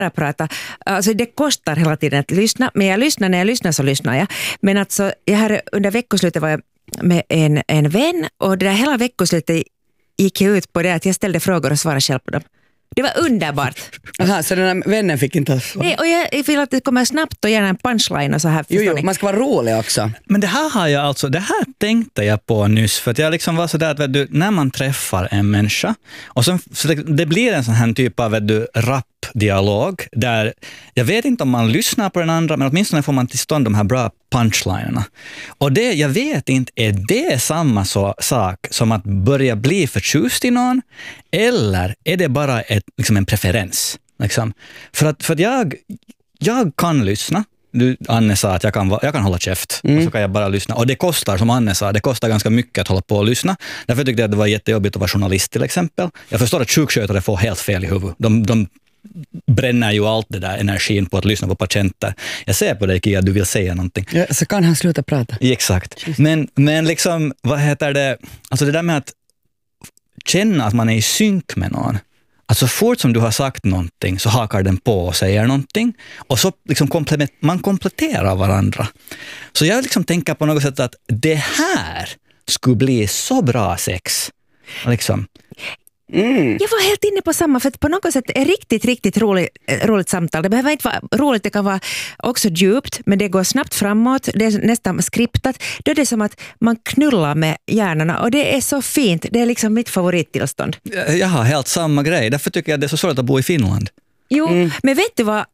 prata. Alltså det kostar hela tiden att lyssna, men när jag lyssnar så lyssnar jag. Men alltså, under veckoslutet var jag med en vän och det där hela veckoslutet gick jag ut på det att jag ställde frågor och svarade själv på dem. Det var underbart. Aha, så den här vännen fick inte svara. Nej, och jag vill att det kommer snabbt och gärna en punchline och så här. Jo, man ska vara rolig också. Men det här tänkte jag på nyss, för att jag liksom var sådär att när man träffar en människa och så det blir en sån här typ av rap-dialog där jag vet inte om man lyssnar på den andra, men åtminstone får man till stånd de här bra punchlinerna. Och det, jag vet inte, är det samma sak som att börja bli förtjust i någon, eller är det bara liksom en preferens? Liksom. För att jag kan lyssna. Anne sa att jag kan hålla käft och så kan jag bara lyssna. Och det kostar, som Anne sa, det kostar ganska mycket att hålla på och lyssna. Därför tyckte jag att det var jättejobbigt att vara journalist till exempel. Jag förstår att sjukskötare får helt fel i huvudet. De bränner ju allt det där energin på att lyssna på patienter. Jag ser på dig, Kia, att du vill säga någonting. Ja, så kan han sluta prata. Exakt. Men liksom, vad heter det? Alltså det där med att känna att man är i synk med någon. Alltså fort som du har sagt någonting så hakar den på och säger någonting. Och så liksom man kompletterar varandra. Så jag liksom tänker på något sätt att det här skulle bli så bra sex. Liksom. Jag var helt inne på samma, för att på något sätt är riktigt roligt samtal. Det behöver inte vara roligt, det kan vara också djupt, men det går snabbt framåt, det är nästan skriptat. Då är det som att man knullar med hjärnorna och det är så fint. Det är liksom mitt favorittillstånd. Jag har helt samma grej, därför tycker jag att det är så svårt att bo i Finland. Jo, men vet du vad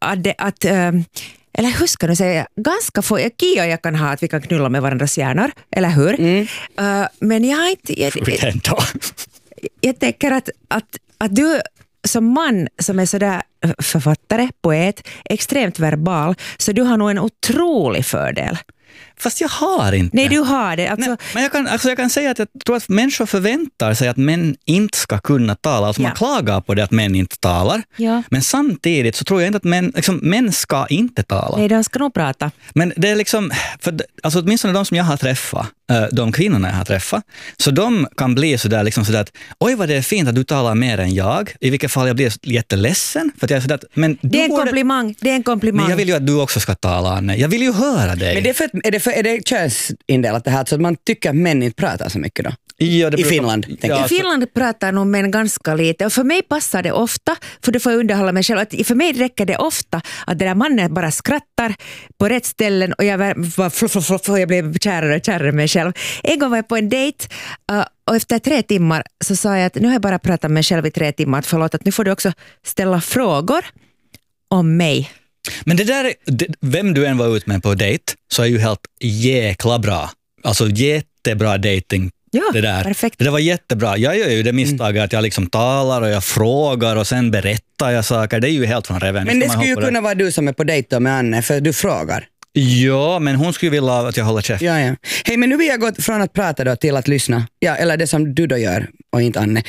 eller hur ska du säga, ganska få, Kia och jag kan ha att vi kan knulla med varandras hjärnor, eller hur? Men jag har inte... Jag tänker att du som man som är sådär författare, poet, extremt verbal, så du har nog en otrolig fördel. Fast jag har inte. Nej, du har det. Alltså... Nej, men jag kan säga att jag tror att människor förväntar sig att män inte ska kunna tala. Alltså man klagar på det att män inte talar. Ja. Men samtidigt så tror jag inte att män ska inte tala. Nej, de ska nog prata. Men det är liksom, alltså åtminstone de som jag har träffat, de kvinnorna jag har träffat, så de kan bli sådär liksom sådär att oj vad det är fint att du talar mer än jag. I vilket fall jag blir jätteledsen. För att jag är sådär att, men det är en komplimang. Men jag vill ju att du också ska tala, Anne. Jag vill ju höra dig. Men är det könsindelat det här så att man tycker att män inte pratar så mycket då? Ja, I Finland. I Finland pratar nog män ganska lite och för mig passar det ofta, för du får underhålla mig själv, att för mig räcker det ofta att den där mannen bara skrattar på rätt ställen och jag blev kärare mig själv. En gång var jag på en dejt och efter 3 timmar så sa jag att nu har jag bara pratat med mig själv i 3 timmar, att förlåt att nu får du också ställa frågor om mig. Men det där, vem du än var ut med på dejt så är ju helt jäkla bra. Alltså jättebra dating. Ja, det där. Perfekt. Det där var jättebra. Jag gör ju det misstaget att jag liksom talar och jag frågar och sen berättar jag saker. Det är ju helt från reven. Men det skulle ju kunna vara du som är på dejt med Anne, för du frågar. Ja, men hon skulle vilja att jag håller käft. Ja. Hej, men nu vill jag gå från att prata då till att lyssna. Ja, eller det som du då gör och inte Anne.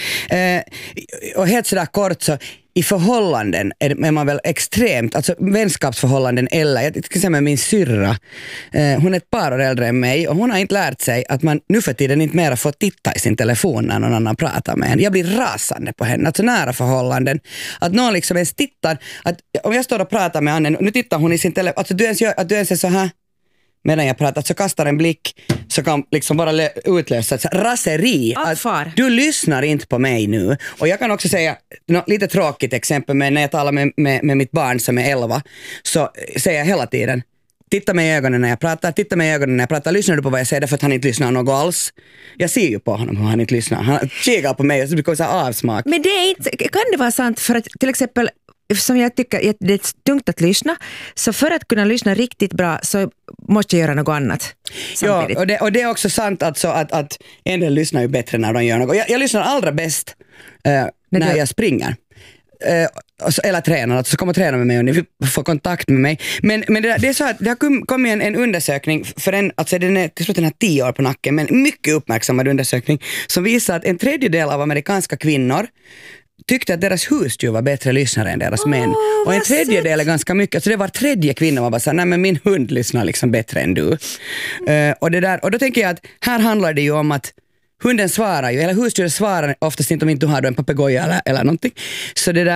Och helt sådär kort så i förhållanden är man väl extremt, alltså vänskapsförhållanden, eller jag ska säga med min syrra, hon är ett par år äldre än mig och hon har inte lärt sig att man nu för tiden inte mera får titta i sin telefon när någon annan pratar med en. Jag blir rasande på henne, alltså nära förhållanden, att någon liksom ens tittar, att om jag står och pratar med Anne, nu tittar hon i sin telefon, alltså du ens är så här medan jag pratar, så kastar en blick så kan liksom bara utlösa ett raseri. Att du lyssnar inte på mig nu. Och jag kan också säga, lite tråkigt exempel, men när jag talar med mitt barn som är 11 så säger jag hela tiden, titta mig i ögonen när jag pratar, lyssnar du på vad jag säger, därför att han inte lyssnar något alls. Jag ser ju på honom hur han inte lyssnar. Han kikar på mig och så blir det så avsmak. Men det är inte, kan det vara sant, för att till exempel som jag tycker det är tungt att lyssna, så för att kunna lyssna riktigt bra så måste jag göra något annat samtidigt. Ja, och det är också sant alltså att en del lyssnar ju bättre när de gör något. Jag lyssnar allra bäst när jag springer. Eller tränar, alltså så kommer träna med mig och ni får kontakt med mig. Men det är så att det har kommit en undersökning för alltså den är 10 år på nacken, men mycket uppmärksammad undersökning som visar att 1/3 av amerikanska kvinnor tyckte att deras husdjur var bättre lyssnare än deras män. Och 1/3 är ganska mycket. Alltså det var 3:e kvinna var bara så här, nej men min hund lyssnar liksom bättre än du. Och då tänker jag att här handlar det ju om att hunden svarar ju, eller husdjuret svarar oftast inte om inte du har en papegoja eller någonting. Så det där,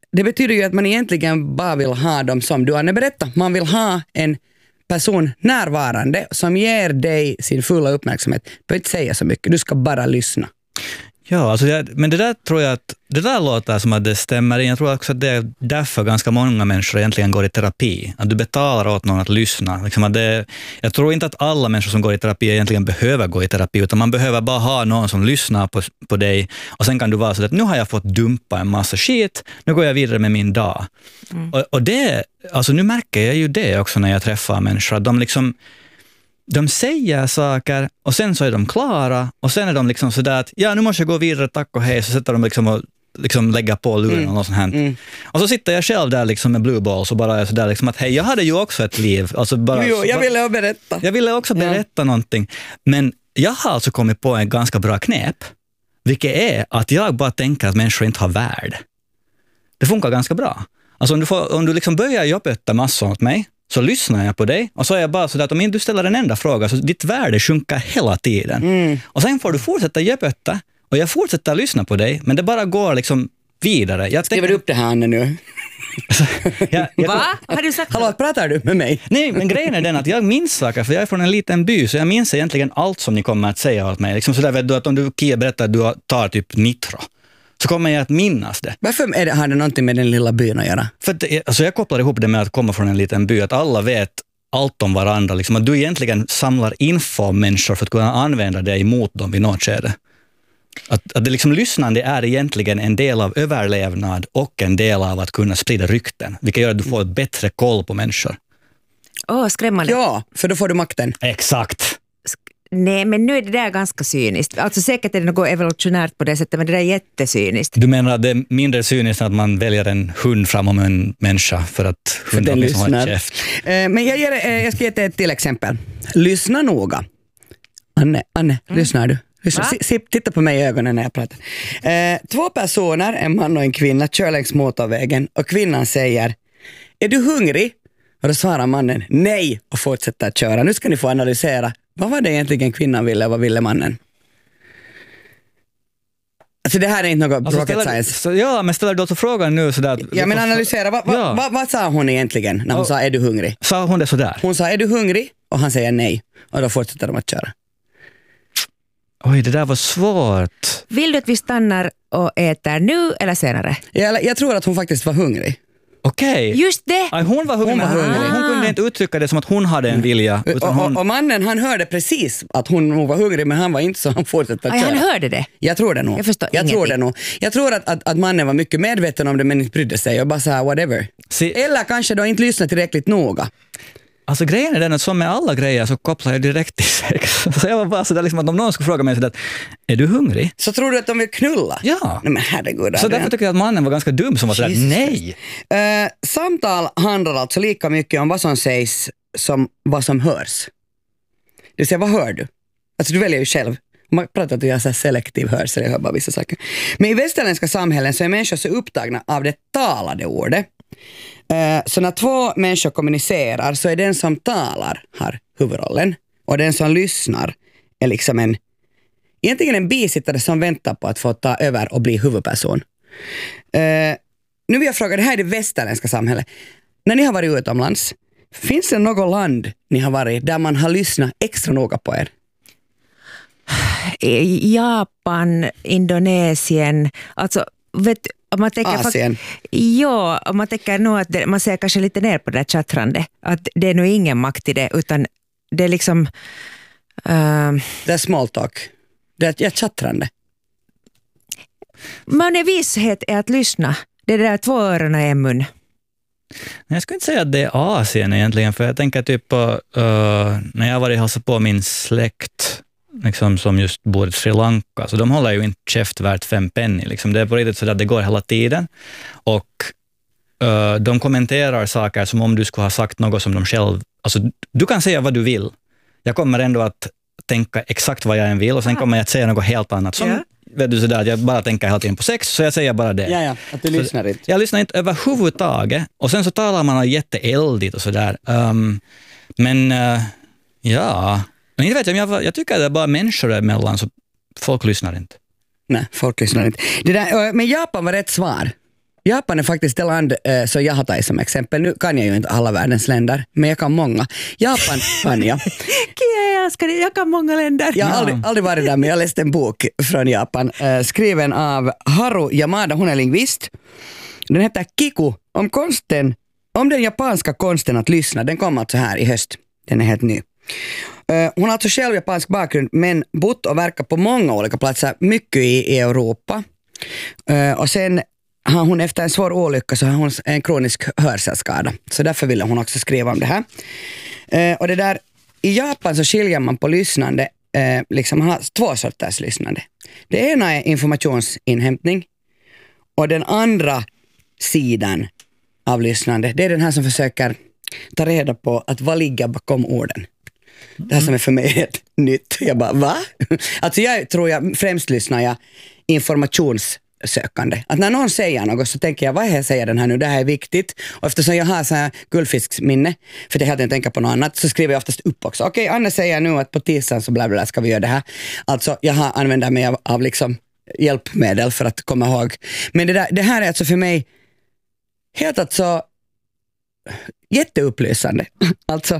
det betyder ju att man egentligen bara vill ha dem som du Anne berättade. Man vill ha en person närvarande som ger dig sin fulla uppmärksamhet. Du behöver inte säga så mycket, du ska bara lyssna. Ja, alltså men det där tror jag att det där låter som att det stämmer in. Jag tror också att det är därför ganska många människor egentligen går i terapi. Att du betalar åt någon att lyssna. Liksom att jag tror inte att alla människor som går i terapi egentligen behöver gå i terapi, utan man behöver bara ha någon som lyssnar på dig, och sen kan du vara så att nu har jag fått dumpa en massa skit, nu går jag vidare med min dag. Och det, alltså nu märker jag ju det också när jag träffar människor, att de säger saker och sen så är de klara och sen är de liksom sådär att nu måste jag gå vidare, tack och hej, så sätter de liksom och liksom lägga på luren och något sånt här. Och så sitter jag själv där liksom med blue balls och bara är sådär liksom att hej, jag hade ju också ett liv. Alltså bara, jag ville berätta. Jag ville också berätta någonting. Men jag har alltså kommit på en ganska bra knep, vilket är att jag bara tänker att människor inte har värde. Det funkar ganska bra. Alltså om du liksom börjar jobba massor åt mig, så lyssnar jag på dig och så är jag bara så att om inte du ställer en enda fråga så ditt värde sjunker hela tiden. Och sen får du fortsätta göpötta och jag fortsätter lyssna på dig, men det bara går liksom vidare. Skriver du upp det här Anne nu? Va? Har du sagt? Hallå, pratar du med mig? Nej, men grejen är den att jag minns saker, för jag är från en liten by, så jag minns egentligen allt som ni kommer att säga åt mig. Liksom sådär, vet du, att om du berättar att du tar typ nitro, så kommer jag att minnas det. Varför har det någonting med den lilla byn att göra? För att, jag kopplar ihop det med att komma från en liten by, att alla vet allt om varandra. Liksom, att du egentligen samlar info om människor för att kunna använda det emot dem i något skede. Att det liksom lyssnande är egentligen en del av överlevnad och en del av att kunna sprida rykten, vilket gör att du får bättre koll på människor. Skrämmande. Ja, för då får du makten. Exakt. Nej, men nu är det där ganska cyniskt. Alltså säkert är det något evolutionärt på det sättet, men det där är jättecyniskt. Du menar att det är mindre cyniskt att man väljer en hund framom en människa för att hunden liksom har käft? Men jag ska ge ett till exempel. Lyssna noga. Anne, lyssnar du? Titta på mig i ögonen när jag pratar. 2 personer, en man och en kvinna, kör längs motorvägen och kvinnan säger: är du hungrig? Och då svarar mannen nej och fortsätter att köra. Nu ska ni få analysera. Vad var det egentligen kvinnan ville och vad ville mannen? Alltså det här är inte något rocket science. Ja, men ställer du också frågan nu sådär? Ja, men analysera. Vad sa hon egentligen när hon sa är du hungrig? Sa hon det sådär? Hon sa är du hungrig? Och han säger nej. Och då fortsätter de att köra. Oj, det där var svårt. Vill du att vi stannar och äter nu eller senare? Jag tror att hon faktiskt var hungrig. Okej. Just det. Hon var hungrig. Hon kunde inte uttrycka det som att hon hade en vilja. Utan och mannen, han hörde precis att hon var hungrig, men han var inte, så han fortsatte att köra. Han hörde det? Jag tror det nog. Jag tror det nog. Jag tror att mannen var mycket medveten om det, men inte brydde sig och bara sa whatever. Eller kanske då inte lyssnade tillräckligt noga. Alltså grejen är den att som med alla grejer så kopplar jag direkt till sex. Så jag var bara sådär liksom att om någon skulle fråga mig sådär, är du hungrig? Så tror du att de vill knulla? Ja. Nej, men herregud. Så därför tycker jag att mannen var ganska dum som var sådär, nej. Samtal handlar alltså lika mycket om vad som sägs som vad som hörs. Det vill säga, vad hör du? Alltså du väljer ju själv. Man pratar att du gör så selektiv hörsel, jag hör bara vissa saker. Men i västerländska samhällen så är människor så upptagna av det talade ordet. Så när 2 människor kommunicerar så är den som talar har huvudrollen och den som lyssnar är liksom egentligen en bisittare som väntar på att få ta över och bli huvudperson. Nu vill jag fråga, det här är det västerländska samhället. När ni har varit utomlands, finns det något land ni har varit där man har lyssnat extra noga på er? Japan, Indonesien, alltså vet om man tänker Asien. Ja, om man tänker nog att man ser kanske lite ner på det där chattrande. Att det är nog ingen makt i det, utan det är liksom... Det är small talk. Det är chattrande. Vishet är att lyssna. Det är där 2 öron och en mun. Jag skulle inte säga att det är Asien egentligen, för jag tänker typ på när jag var i hälsa på min släkt liksom, som just bor i Sri Lanka, så de håller ju inte käft värt 5 penny. Liksom. Det är på riktigt så att det går hela tiden. Och de kommenterar saker som om du skulle ha sagt något som de själv... Alltså, du kan säga vad du vill. Jag kommer ändå att tänka exakt vad jag än vill och sen kommer jag att säga något helt annat. Som, vet du, sådär, att jag bara tänker hela tiden på sex, så jag säger bara det. Ja, att du lyssnar inte. Jag lyssnar inte överhuvudtaget. Och sen så talar man jätteeldigt och sådär. Men ja... Men inte vet jag tycker att det är bara människor emellan, så folk lyssnar inte. Nej, folk lyssnar inte. Det där, men Japan var rätt svar. Japan är faktiskt ett land så jag har tagit som exempel. Nu kan jag ju inte alla världens länder, men jag kan många. Japan kan jag. Jag kan många länder. Jag har aldrig varit där, men jag läste en bok från Japan skriven av Haru Yamada, hon är lingvist. Den heter Kiku, om den japanska konsten att lyssna. Den kom alltså här i höst. Den är helt ny. Hon har alltså själv japansk bakgrund, men bott och verkat på många olika platser, mycket i Europa. Och sen har hon efter en svår olycka så har hon en kronisk hörselskada. Så därför ville hon också skriva om det här. Och det där, i Japan så skiljer man på lyssnande, liksom man har 2 sorters lyssnande. Det ena är informationsinhämtning och den andra sidan av lyssnande, det är den här som försöker ta reda på att vad ligger bakom orden. Det här som är för mig helt nytt. Jag bara, va? Alltså jag tror jag främst lyssnar jag informationssökande. Att när någon säger något så tänker jag, vad är jag säger den här nu? Det här är viktigt. Och eftersom jag har så här guldfisksminne, för det hade jag tänka på något annat, så skriver jag oftast upp också. Okej, Anna säger nu att på tisdagen så bla bla ska vi göra det här. Alltså jag använder mig av liksom hjälpmedel för att komma ihåg. Men det här är alltså för mig helt alltså jätteupplysande. Alltså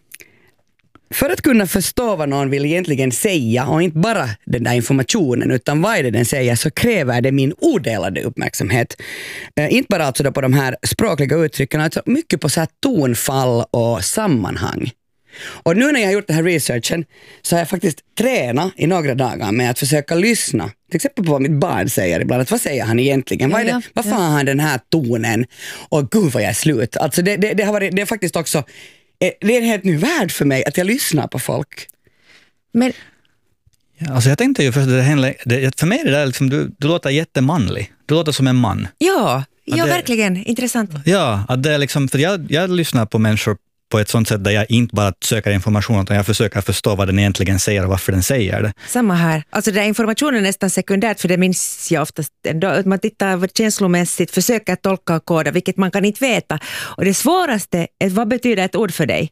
för att kunna förstå vad någon vill egentligen säga och inte bara den där informationen utan vad är det den säger, så kräver det min odelade uppmärksamhet. Inte bara alltså då på de här språkliga uttrycken, alltså mycket på så här tonfall och sammanhang. Och nu när jag har gjort den här researchen så har jag faktiskt tränat i några dagar med att försöka lyssna. Till exempel på vad mitt barn säger ibland. Att vad säger han egentligen? Vad fan har han den här tonen? Och gud vad jag är slut. Alltså det är faktiskt också det är en helt ny värld för mig att jag lyssnar på folk. Men alltså jag tänkte ju först för mig är det där liksom, du låter jättemanlig. Du låter som en man. Ja, verkligen intressant. Ja, att det är liksom, för jag lyssnar på människor på ett sånt sätt där jag inte bara söker information utan jag försöker förstå vad den egentligen säger och varför den säger det. Samma här. Alltså den informationen är nästan sekundärt, för det minns jag oftast ändå. Att man tittar känslomässigt, försöker tolka och koda, vilket man kan inte veta. Och det svåraste är, vad betyder ett ord för dig?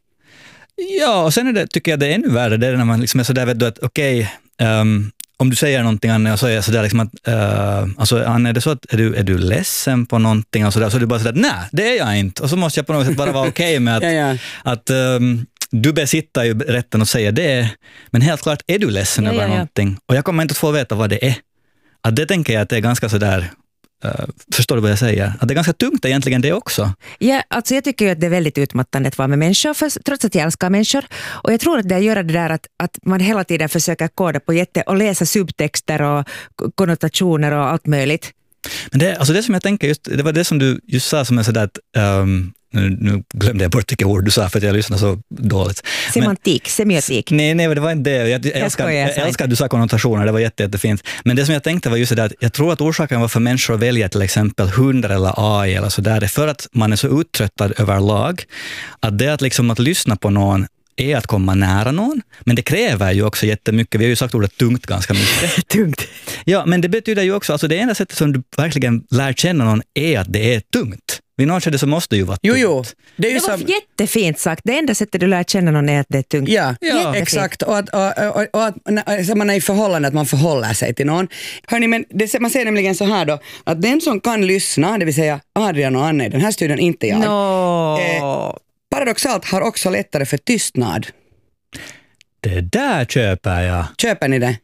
Ja, och sen tycker jag det är ännu värre. Det är när man liksom är sådär, vet du, att okej, om du säger någonting Anne och så är jag sådär liksom att alltså Anne, är det så att är du ledsen på någonting och sådär, så är du bara sådär, nej, det är jag inte. Och så måste jag på något sätt bara vara okej med att du besitter ju rätten att säga det, men helt klart är du ledsen över någonting. Och jag kommer inte att få veta vad det är. Att det tänker jag att det är ganska sådär, förstår du vad jag säger? Att det är ganska tungt egentligen det också. Ja, alltså jag tycker ju att det är väldigt utmattande att vara med människor, trots att jag älskar människor. Och jag tror att det gör det där att man hela tiden försöker koda på och läsa subtexter och konnotationer och allt möjligt. Men det som jag tänker just, det var det som du just sa som är sådär att nu glömde jag bort vilka ord du sa för att jag lyssnade så dåligt. Semiotik. Nej, det var inte det. Jag älskar att du sa konnotationer, det var jättefint. Men det som jag tänkte var just det att jag tror att orsaken varför människor väljer till exempel hundar eller AI eller sådär, det är för att man är så uttröttad överlag att det att liksom att lyssna på någon är att komma nära någon, men det kräver ju också jättemycket. Vi har ju sagt ordet tungt ganska mycket. Tungt. Ja, men det betyder ju också, alltså det enda sättet som du verkligen lär känna någon är att det är tungt. Vid något skede så måste det ju vara tungt. Jo. Det var jättefint sagt. Det enda sättet du lär känna någon är att det är tungt. Ja. Exakt. Och att man är i förhållande, att man förhåller sig till någon. Hörrni, men man ser nämligen så här då, att den som kan lyssna, det vill säga Adrian och Anne i den här studien, inte jag. Paradoxalt har också lättare för tystnad. Det där köper jag. Köper ni det?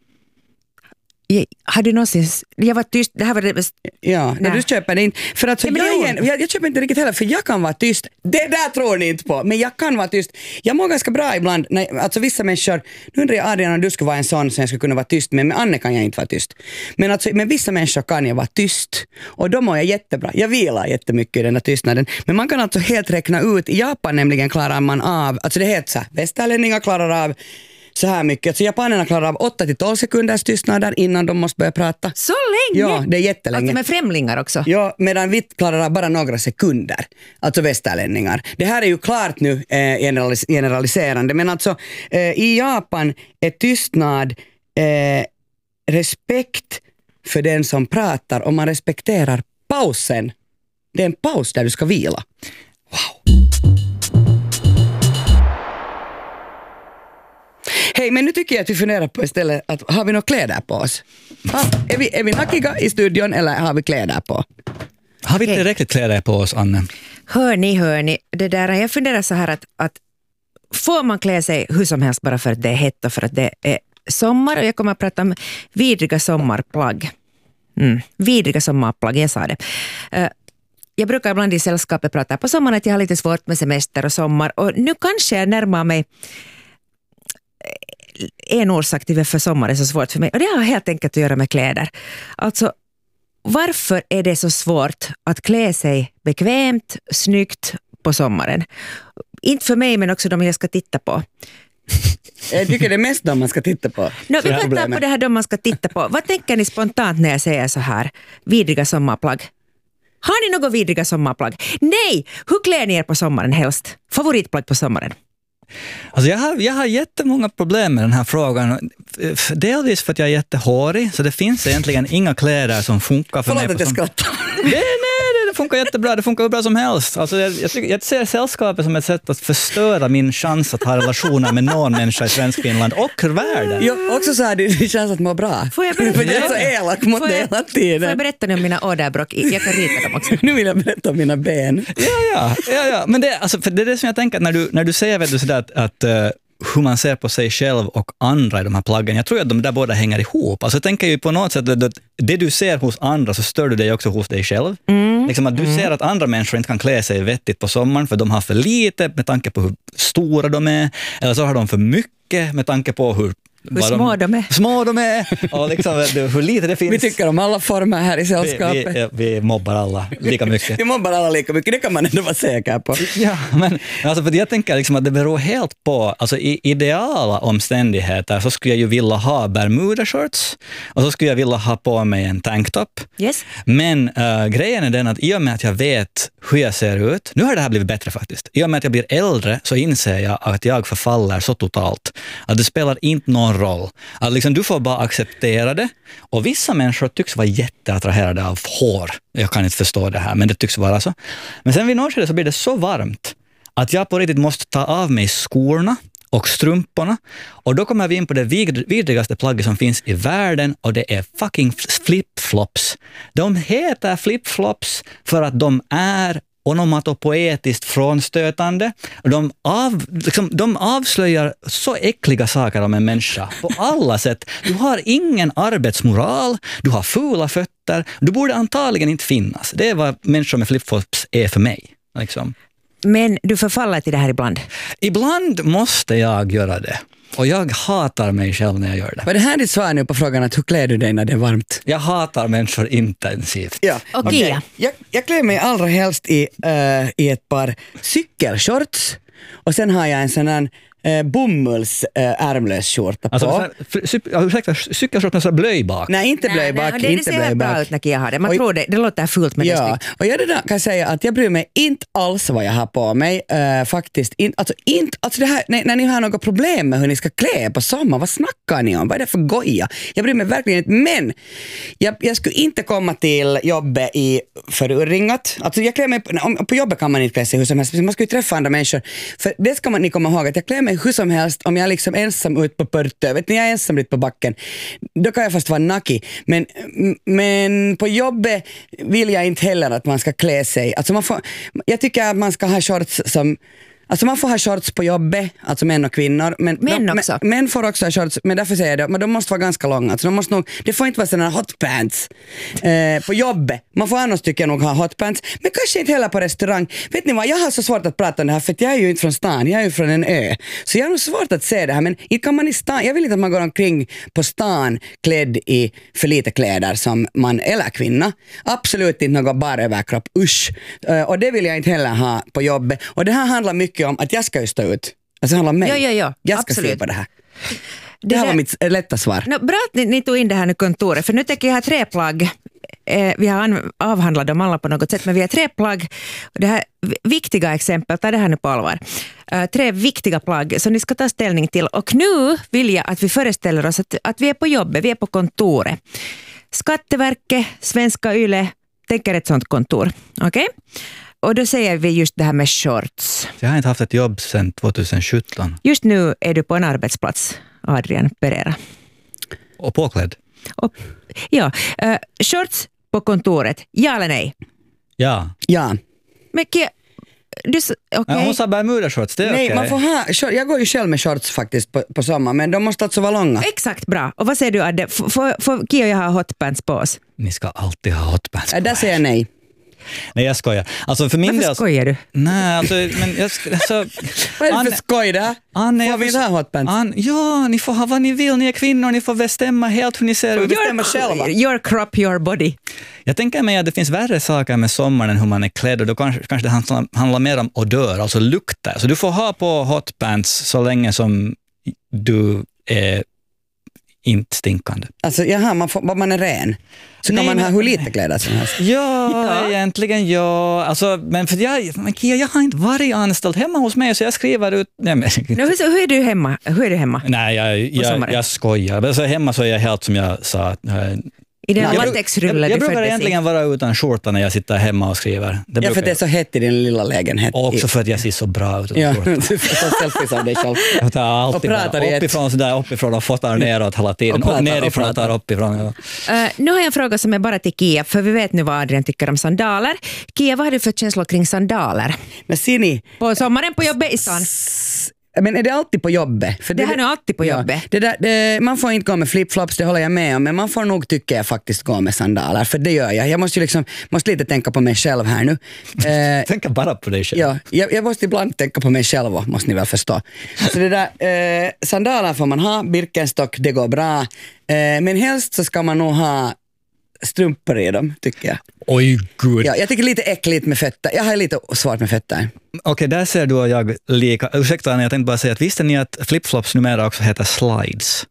Har du någonsin... Jag var tyst. Det här var det... Ja, du köper det inte. För att jag köper inte riktigt heller, för jag kan vara tyst. Det där tror ni inte på, men jag kan vara tyst. Jag mår ganska bra ibland. Alltså vissa människor... Nu undrar jag, Adrian, om du skulle vara en sån som jag skulle kunna vara tyst med. Med Anne kan jag inte vara tyst. Men alltså, med vissa människor kan jag vara tyst. Och då mår jag jättebra. Jag vilar jättemycket i den där tystnaden. Men man kan alltså helt räkna ut. I Japan nämligen klarar man av... Alltså det heter så här. Västerlänningar klarar av så här mycket. Så japanerna klarar av 8-12 sekunders tystnader innan de måste börja prata. Så länge? Ja, det är jättelänge. Alltså med främlingar också? Ja, medan vi klarar av bara några sekunder. Alltså västerlänningar. Det här är ju klart nu generaliserande. Men alltså i Japan är tystnad respekt för den som pratar, och man respekterar pausen. Det är en paus där du ska vila. Wow. Hej, men nu tycker jag att vi funderar på istället att har vi några kläder på oss? Är vi nackiga i studion eller har vi kläder på? Har vi tillräckligt kläder på oss, Anne? Hör ni, det där, jag funderar så här att får man klä sig hur som helst bara för att det är hett och för att det är sommar, och jag kommer att prata om vidriga sommarplagg. Vidriga sommarplagg, jag sa det. Jag brukar ibland i sällskapet prata på sommaren att jag har lite svårt med semester och sommar, och nu kanske jag närmar mig en orsak till varför sommar är så svårt för mig, och det har helt enkelt att göra med kläder. Alltså, varför är det så svårt att klä sig bekvämt, snyggt på sommaren? Inte för mig, men också de jag ska titta på. Jag tycker det är mest de man ska titta på. Vi pratar på det här de man ska titta på. Vad tänker ni spontant när jag säger så här? Vidriga sommarplagg. Har ni något vidriga sommarplagg? Nej! Hur klär ni er på sommaren helst? Favoritplagg på sommaren? Alltså jag har jättemånga problem med den här frågan. Delvis för att jag är jättehårig, så det finns egentligen inga kläder som funkar för mig. Förlåt att jag skrattar. Nej, det funkar jättebra. Det funkar hur bra som helst. Alltså jag ser sällskapet som ett sätt att förstöra min chans att ha relationer med någon människa i Svenskfinland och världen. Jag också så här, det känns att må bra. Får jag berätta? För jag är så elak mot det hela tiden. Får jag berätta nu om mina åderbråck? Jag kan rita dem också. Nu vill jag berätta om mina ben. Ja. Men det, alltså, för det är det som jag tänker när du säger, vet du, sådär att hur man ser på sig själv och andra i de här plaggen. Jag tror att de där båda hänger ihop. Alltså jag tänker ju på något sätt att det du ser hos andra så stör du dig också hos dig själv. Liksom att du ser att andra människor inte kan klä sig vettigt på sommaren för de har för lite med tanke på hur stora de är. Eller så har de för mycket med tanke på hur små de är och liksom, hur lite det finns. Vi tycker om alla former här i sällskapet. Vi mobbar alla lika mycket. Vi mobbar alla lika mycket, det kan man ändå vara säker på. Ja, men alltså, för jag tänker liksom att det beror helt på, alltså i ideala omständigheter så skulle jag ju vilja ha bermuda-shorts och så skulle jag vilja ha på mig en tanktop. Yes. Men grejen är den att i och med att jag vet hur jag ser ut, nu har det här blivit bättre faktiskt, i och med att jag blir äldre så inser jag att jag förfaller så totalt att det spelar inte någon roll. Att liksom, du får bara acceptera det. Och vissa människor tycks vara jätteattraherade av hår. Jag kan inte förstå det här, men det tycks vara så. Men sen vid något så blir det så varmt att jag på riktigt måste ta av mig skorna och strumporna. Och då kommer vi in på det vidrigaste plagget som finns i världen, och det är fucking flip-flops. De heter flip-flops för att de är onomatopoetiskt frånstötande. De avslöjar så äckliga saker om en människa på alla sätt. Du har ingen arbetsmoral, du har fula fötter, du borde antagligen inte finnas. Det är vad människor med flipflops är för mig. Liksom. Men du förfaller till det här ibland? Ibland måste jag göra det. Och jag hatar mig själv när jag gör det. Var det här ditt svar nu på frågan att hur klär du dig när det är varmt? Jag hatar människor intensivt. Ja. Okay. Jag klär mig allra helst i ett par cykelshorts. Och sen har jag en sån här bomulls ärmlös skjorta på. Alltså, cykelshorts med sån blöj bak? Nej, inte blöj bak. Det ser helt bra ut när jag har det. Man tror det låter fult med det snyggt. Och jag kan säga att jag bryr mig inte alls vad jag har på mig. Faktiskt. Alltså det här, när ni har något problem med hur ni ska klä på sommar, vad snackar ni om? Vad är det för goja? Jag bryr mig verkligen inte. Men jag skulle inte komma till jobbet i förurringat. Alltså jag klär mig, på jobbet kan man inte klä sig hur som helst. Man ska ju träffa andra människor. För det ska ni komma ihåg att jag klär mig hur som helst om jag är liksom ensam ut på Pörtö. Vet ni, jag är ensam ut på backen. Då kan jag fast vara naki. Men på jobbet vill jag inte heller att man ska klä sig. Alltså jag tycker att man ska ha shorts som... Alltså man får ha shorts på jobbet, alltså män och kvinnor. Män får också ha shorts, men därför säger jag det, men de måste vara ganska långa. Alltså det får inte vara sådana hotpants på jobbet. Man får annars tycker jag nog ha hotpants, men kanske inte heller på restaurang. Vet ni vad, jag har så svårt att prata om det här, för att jag är ju inte från stan, jag är ju från en ö. Så jag har nog svårt att se det här, men inte kan man i stan, jag vill inte att man går omkring på stan klädd i för lite kläder som man eller kvinna. Absolut inte något bara överkropp, usch. Och det vill jag inte heller ha på jobbet. Och det här handlar mycket om att jag ska ju stå ut. Alltså det handlar om mig. Ja, jag ska absolut. se på det här. Det här var mitt lätta svar. Bra att ni tog in det här nu kontoret, för nu tänker jag ha 3 plagg. Vi har avhandlat dem alla på något sätt, men vi har 3 plagg. Det här viktiga exempel, ta det här nu på allvar. 3 viktiga plagg som ni ska ta ställning till. Och nu vill jag att vi föreställer oss att vi är på jobbet, vi är på kontoret. Skatteverket, Svenska Yle, tänker ett sånt kontor. Okej? Och då säger vi just det här med shorts. Jag har inte haft ett jobb sedan 2017. Just nu är du på en arbetsplats, Adrian Pereira. Och påklädd. Shorts på kontoret, ja eller nej? Ja. Ja. Men Kia, okej. Hon sa Bermuda-shorts, det är Nej, okej. man får jag går ju själv med shorts faktiskt på sommaren, men de måste alltså vara långa. Exakt, bra. Och vad säger du, Adde? Får Kia och jag ha hotpants på oss? Ni ska alltid ha hotpants på Där säger jag nej. Nej, jag skojar. Alltså för min Varför del... skojar du? Nej, alltså... Men jag, alltså, Vad är det för skoj där? Får vi inte ha hotpants? Ja, ni får ha vad ni vill. Ni är kvinnor, ni får bestämma helt hur ni ser ut. Bestämma själva. Your crop, your body. Jag tänker mig att det finns värre saker med sommaren än hur man är klädd, och då kanske det handlar mer om odör, alltså lukter. Så du får ha på hotpants så länge som du är inte stinkande. Alltså man är ren. Så Nej, kan man ha men- hur lite kläder som helst. Ja, egentligen ja. Alltså, men för jag har inte varit anställd hemma hos mig, så jag skriver ut... Nej, men, Hur är du hemma? nej sommaren? jag skojar. Men så hemma så är jag helt som jag sa. I den Nej, latexrullen Jag du brukar föddes egentligen vara utan skjorta när jag sitter hemma och skriver. Ja, för det är så hett i din lilla lägenhet. Och också för att jag ser så bra ut utan Ja, skjorta. du får ta selfies av dig själv. Jag tar alltid Och pratar bara i ett- uppifrån och fotar neråt hela tiden. Och pratar, Och nerifrån och och tar uppifrån. Ja. Nu har jag en fråga som är bara till Kia, för vi vet nu vad Adrian tycker om sandaler. Kia, vad har du för känslor kring sandaler? Men ser ni, På sommaren på jobbet i stan. men är det alltid på jobbet? För Det här är nog alltid på jobbet. Man får inte gå med flipflops, det håller jag med om, men man får nog, tycker jag, faktiskt gå med sandaler, för det gör jag. Jag måste ju måste lite tänka på mig själv här nu. Tänk bara på dig själv. Ja, jag måste ibland tänka på mig själv, måste ni väl förstå. Så det där, sandaler får man ha, Birkenstock, det går bra. Men helst så ska man nog ha strumpor i dem, tycker jag. Oj, gud. Ja, jag tycker lite äckligt med fötter. Jag har lite svårt med fötter. Okej, där ser du och jag lika. Ursäkta, Anna, jag tänkte bara säga att visste ni att flipflops numera också heter slides?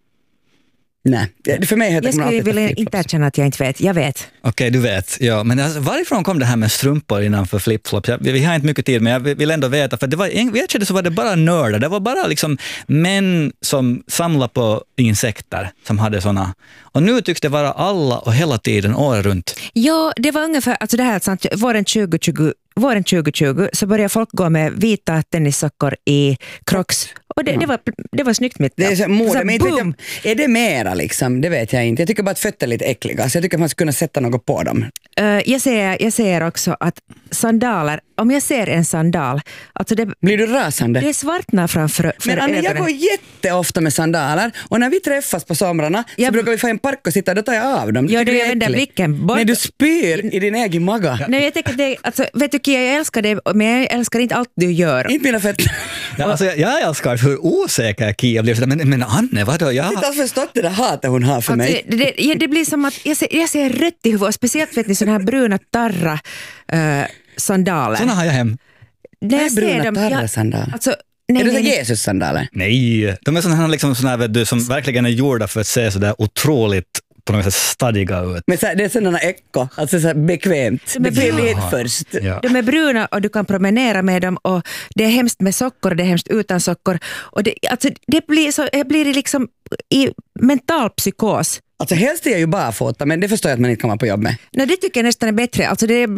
Nej, för mig heter Jag det skulle vilja flipflops. inte erkänna att jag inte vet. Jag vet. Okej, du vet. Ja, men alltså, varifrån kom det här med strumpor innanför flipflops? Vi har inte mycket tid, men jag vill ändå veta. För det var, vid ett skede så var det bara nördar. Det var bara liksom män som samlade på insekter som hade såna. Och nu tycks det vara alla och hela tiden, året runt. Ja, det var ungefär, alltså det här är sant, våren 2020 så började folk gå med vita tennissockor i Crocs. Och det var snyggt mitt. Det är så mode, men inte vet boom. jag, är det mera liksom? Det vet jag inte. Jag tycker bara att fötter är lite äckliga, så jag tycker att man skulle kunna sätta något på dem. Jag ser också att sandaler, om jag ser en sandal, alltså Blir du rasande? det svartnar framför Men Anna, jag ögonen. går jätteofta med sandaler, och när vi träffas på somrarna så brukar vi få en park och sitta, då tar jag av dem. Ja, Tycker du det är vänder äckligt. blicken bort. Nej, du spyr i din egen maga. Nej, jag tänker det, alltså, vet du Kia, jag älskar det, men jag älskar inte allt du gör. Inte mina fötter. Ja, alltså, jag älskar hur osäker Kia blir. Men Anne, vadå? Jag har inte alls förstått det där hatet hon har för mig. Alltså, det blir som att jag ser rött i huvudet, och speciellt vet ni sådana här bruna tarra sandaler. Såna har jag hem. När jag ser bruna dem, tarra sandaler. alltså, Är det så nej. Jesus-sandaler? Nej, de är såna liksom vet du, som verkligen är gjorda för att se så där otroligt på något sätt stadiga ut. Men så, det är sådana eko, alltså så bekvämt. Men Bekvämlighet Ja. först. Ja. De är bruna och du kan promenera med dem, och det är hemskt med sockor och det är hemskt utan sockor. Och det blir så, jag blir liksom i mental psykos. Alltså helst är jag ju barfota, men det förstår jag att man inte kommer på jobb med. Nej, det tycker jag nästan är bättre. Alltså det är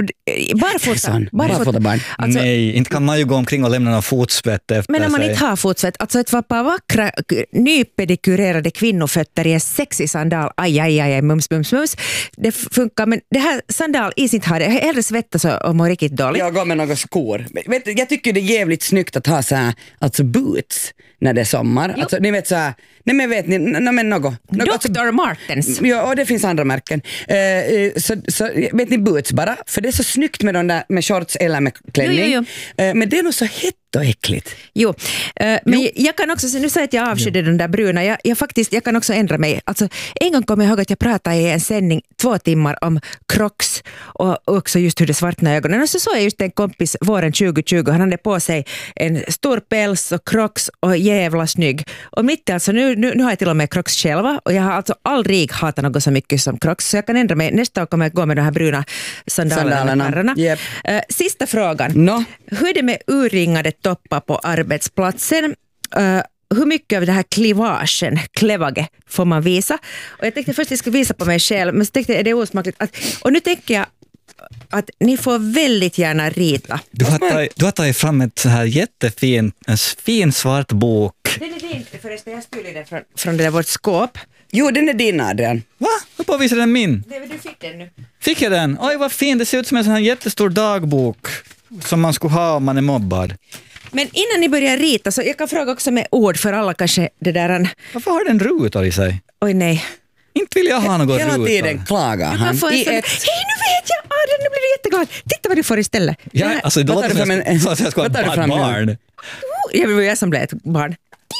Barfota barn. Alltså, Nej, inte kan man ju gå omkring och lämna någon fotsvett efter men om man sig. inte har fotsvett, alltså ett par vackra nypedikurerade kvinnofötter i en sexig sandal, aj, mums, det funkar, men det här sandal is inte har det. Jag hellre svettas och mår riktigt dåligt. Jag går med några skor. Vet du, jag tycker det är jävligt snyggt att ha så här, alltså boots när det är sommar. Alltså, ni vet så här, nej men vet ni, men något. Dr. Martens. Ja, och det finns andra märken. Så vet ni, boots bara, för det är så snyggt med de där med shorts eller med klänning. Jo. Men det är nog så hett och äckligt. Jo, men jag kan också, nu säger att jag avskydde de där bruna, jag kan också ändra mig. Alltså, en gång kom jag ihåg att jag pratade i en sändning 2 timmar om Crocs och också just hur det svartnade ögonen. Och så såg jag just en kompis våren 2020, han hade på sig en stor päls och Crocs och jävla snygg. Och mitt alltså, nu har jag till och med Crocs själva, och jag har alltså aldrig hatat något så mycket som Crocs, så jag kan ändra mig. Nästa år kommer jag gå med de här bruna sandalerna. Yep. Sista frågan. No. Hur är det med urringade toppar på arbetsplatsen? Hur mycket av det här klevage får man visa? Och jag tänkte först att jag skulle visa på mig själv, men så tänkte jag, är det osmakligt? Och nu tänker jag att ni får väldigt gärna rita. Du har tagit fram ett så här en fin svart bok. Den är din, förresten, jag stulde den från det där vårt skåp. Jo, den är din, Adrian. Va? Jag påvisade den min. Nej, men du fick den nu. Fick jag den? Oj, vad fin. Det ser ut som en sån här jättestor dagbok som man skulle ha om man är mobbad. Men innan ni börjar rita, så jag kan fråga också med ord för alla kanske det där... Varför har den rutor i sig? Oj nej. Inte vill jag ha något Hela rutor. tiden klagar han. Hej, nu vet jag! Adrian, nu blir du jätteglad. Titta vad du får istället. Ja, alltså, det låter som att jag ska vad tar ha du ett fram nu? barn. Jag var jag som blev ett barn.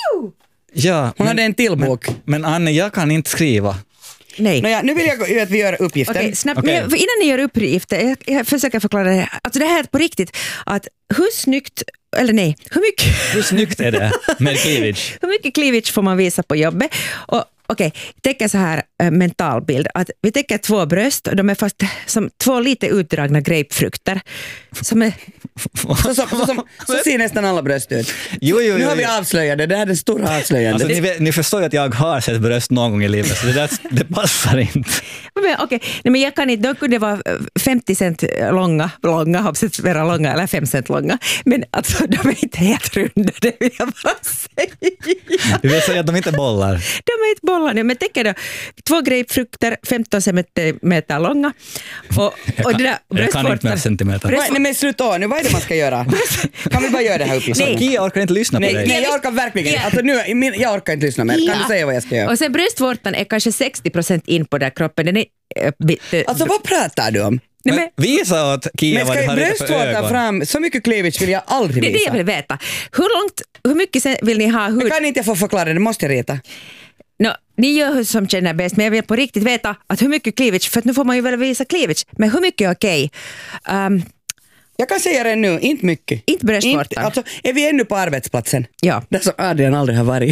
Ja, Hon hade en till bok. Men Anne, jag kan inte skriva. Nej. Nåja, nu vill jag att vi gör uppgiften. Okej, snabbt. Okej. Men innan ni gör uppgifter, jag försöker förklara det här. Alltså det här är på riktigt, att hur snyggt, eller nej, Hur snyggt är det med cleavage? hur mycket cleavage får man visa på jobbet? Och okej, tänker så här mental bild, att vi tänker 2 bröst och de är fast som 2 lite utdragna grapefrukter. Som är, Så ser nästan alla bröst ut. Jo. Nu har vi avslöjade, det här är det stora avslöjandet. Alltså, ni förstår ju att jag har sett bröst någon gång i livet, så det passar inte. men okej, nej, men jag kan inte, de kunde vara 50 cent långa, hoppas vara långa eller 5 cent långa, men alltså de är inte helt runda, det vill jag bara säga. Du vill säga att de inte bollar. De är inte bollar nu, men tänk då, 2 grapefrukter, 15 centimeter långa. Och det där Jag kan inte med centimeter. Nej men sluta nu, vad är det man ska göra? Kan vi bara göra det här uppgiften? Nej. Kia orkar inte lyssna på dig. Nej, jag orkar verkligen inte. Alltså nu, jag orkar inte lyssna mer. Kan du säga vad jag ska göra? Och sen bröstvårtan är kanske 60% in på den kroppen. Den är, Alltså vad pratar du om? nej, Men visa åt Kia Men vad ska du har rita för bröstvårtan ögon. fram, så mycket cleavage vill jag aldrig det är det jag visa. vill veta. Hur mycket sen vill ni ha? Men kan inte jag få förklara det, måste jag rita. Ni gör hur som känner bäst, men jag vill på riktigt veta att hur mycket cleavage, för att nu får man ju väl visa cleavage, men hur mycket är okej? Jag kan säga det nu, inte mycket. Inte bröstvårtan. Alltså, är vi ännu på arbetsplatsen? Ja. Där som Adrian aldrig har varit.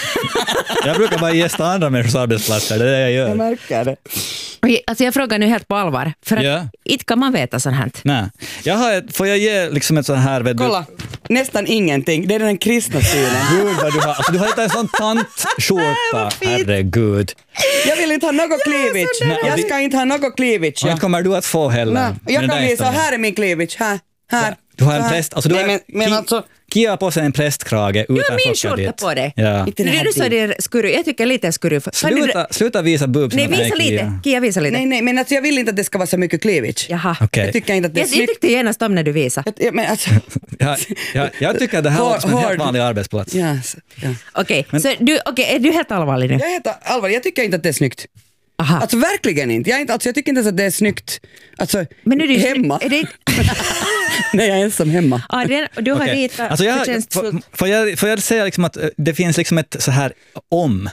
Jag brukar bara gästa andra människors arbetsplatser, det är det jag Jag gör. märker det. Alltså jag frågar nu helt på allvar, för att Ja. inte kan man veta sånt här. Nej. Får jag ge liksom ett sån här... Vet du, Kolla, nästan ingenting. Det är den kristna synen. Gud vad du har. Alltså, du har inte en sån tantskjorta. Herregud. Jag vill inte ha något cleavage. Nej, Jag ska inte ha något cleavage. Och inte kommer du att få heller. Nej, jag med kan den visa, inställningen. här är min cleavage. Här. Du har en här. präst... Alltså, Nej, men alltså... Kia har på sig en prästkrage utan Du har min socker skjorta dit. på dig. Ja. Inte det här Du sa det är skurru, jag tycker lite skurru. Sluta visa boobsen. Nej, åt mig, visa lite. Kia. Kia, visa lite. Nej, men alltså jag vill inte att det ska vara så mycket cleavage. Jaha. Okej. Jag tycker inte att det är Jag snyggt. tyckte genast om när du visade. Men alltså... Jag tycker att det här låter som en helt Hård. vanlig arbetsplats. Ja. Okej, så är du helt allvarlig nu? Jag heter allvarligt, jag tycker inte att det är snyggt. Aha. Alltså verkligen inte. Jag tycker inte ens att det är snyggt. Alltså, Men nu är det hemma. Är det, Nej, jag är ensam hemma. Adrian, du har Okej. ritat Alltså förtjänstfullt. får jag säga liksom att det finns liksom ett så här om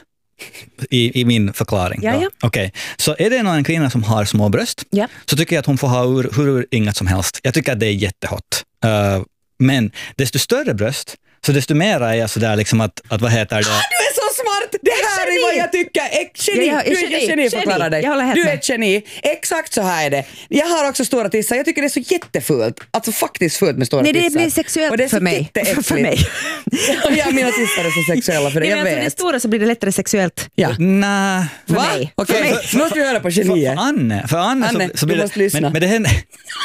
i min förklaring. Ja, ja. Okej. Så är det en kvinna som har små bröst, Ja. så tycker jag att hon får ha hur inget som helst. Jag tycker att det är jättehott. Men desto större bröst, så desto mera är jag sådär liksom att vad heter det? Du är så smart! Det här är vad jag tycker. Geni. Ja, Du är ett geni, förklara dig. Jag håller helt Du är med. ett geni. Exakt så här är det. Jag har också stora tissar. Jag tycker det är så jättefult. Alltså faktiskt fult med stora Nej, tissar. det blir sexuellt Och det är så för mig. jätteäckligt. För mig. Ja, mina tissar är så sexuella för det. Nej, Jag men alltså, det vet. stora så blir det lättare sexuellt. Ja. Nej. För Va? mig. Okej, För mig. så måste vi höra på geniet. För Anne Anne, så blir du måste lyssna. Men det händer...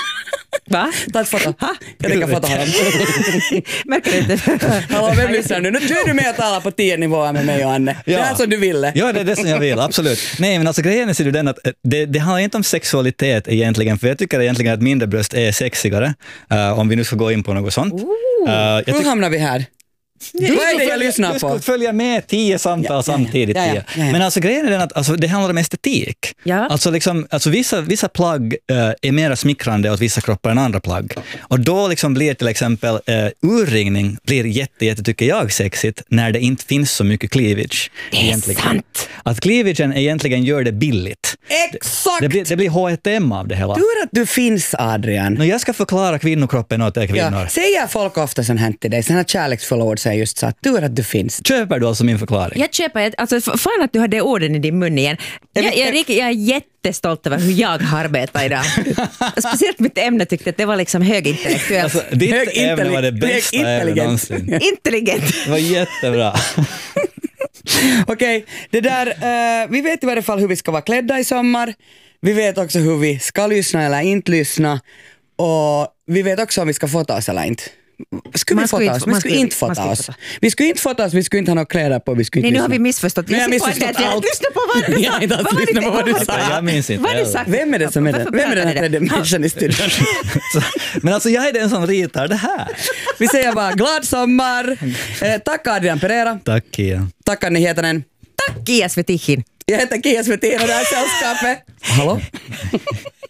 Va? Ta ett foto. Jag tänker fota honom. Märker du inte? Hallå, vem lyssnar nu? Nu är du med och talar på 10 nivåer med mig och Anne. Det är som du ville. Ja, det är det som jag vill, absolut. Nej, men alltså grejen är ju den att det handlar inte om sexualitet egentligen, för jag tycker egentligen att mindre bröst är sexigare, om vi nu ska gå in på något sånt. Hur hamnar vi här? Vad är det jag lyssnar Du på? ska följa med 10 samtal samtidigt. Ja. Men alltså grejen är den att alltså, det handlar om estetik. Ja. Alltså vissa plagg är mer smickrande åt vissa kroppar än andra plagg. Och då liksom blir till exempel urringning blir jätte tycker jag sexigt när det inte finns så mycket cleavage. Det är egentligen. sant. Att cleavagen egentligen gör det billigt. Exakt! Det blir H&M av det hela. Tur att du finns, Adrian. Jag ska förklara kvinnokroppen åt er kvinnor. Ja. Säger folk ofta sånt här till dig? Såna här kärleksfulla ord säger just så att tur att du finns. Köper du alltså min förklaring? Jag köper, alltså fan att du har det orden i din mun igen. Jag är jättestolt över hur jag har arbetat idag. Speciellt mitt ämne tyckte att det var liksom högintellektuellt. Alltså, ditt ämne var det bästa ämnet någonsin. Intelligent. Det var jättebra. Okej, det där, vi vet i varje fall hur vi ska vara klädda i sommar. Vi vet också hur vi ska lyssna eller inte lyssna. Och vi vet också om vi ska fota oss eller inte. Skulle vi fota oss? Vi skulle inte fota oss. Vi skulle inte fota oss, vi skulle inte ha några kläder på. Vi skulle inte Nej, nu har vi missförstått. Jag har missförstått allt. Lyssna på vad du Jag har inte alls lyssnat på vad du sa. Jag minns inte. Vad har du sagt? Vem är det som är det? Vem är den här tredje människan i studion? Men alltså jag är den som ritar det här. Vi säger bara glad sommar. Tack Adrian Pereira. Tack Kia. Tack Anni Hietanen. Tack Kia Svetihin. Jag heter Kia Svetin och det här är Sällskapet. Hallå?